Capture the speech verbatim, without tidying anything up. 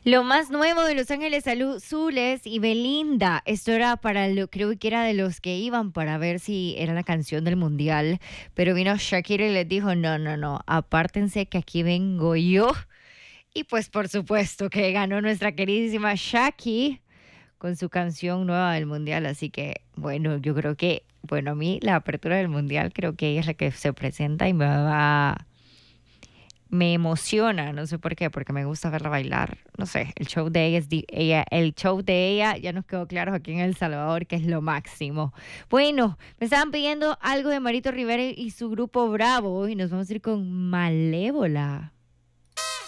Lo más nuevo de Los Ángeles Azules y Belinda. Esto era para lo, creo que era de los que iban para ver si era la canción del mundial. Pero vino Shakira y les dijo: no, no, no, apártense que aquí vengo yo. Y pues por supuesto que ganó nuestra queridísima Shaki con su canción nueva del mundial. Así que, bueno, yo creo que, bueno, a mí la apertura del mundial creo que ella es la que se presenta y me va me emociona, no sé por qué, porque me gusta verla bailar. No sé, el show de ella es di- ella, el show de ella ya nos quedó claro aquí en El Salvador que es lo máximo. Bueno, me estaban pidiendo algo de Marito Rivera y su grupo Bravo y nos vamos a ir con Malévola.